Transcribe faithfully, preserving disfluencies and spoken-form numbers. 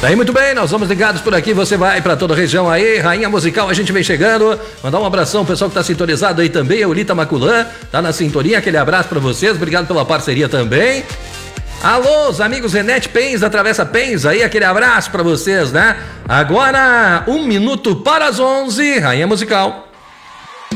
Daí, muito bem, nós vamos ligados por aqui, você vai para toda a região aí, Rainha Musical, a gente vem chegando, mandar um abração, o pessoal que tá sintonizado aí também, Eulita Maculã, tá na sintonia, aquele abraço para vocês, obrigado pela parceria também. Alô, os amigos Renete Pens, da Travessa Pens, aí aquele abraço para vocês, né? Agora, um minuto para as onze, Rainha Musical.